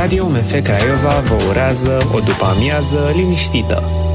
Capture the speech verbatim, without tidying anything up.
Radio M F Craiova vă urează o după-amiază liniștită.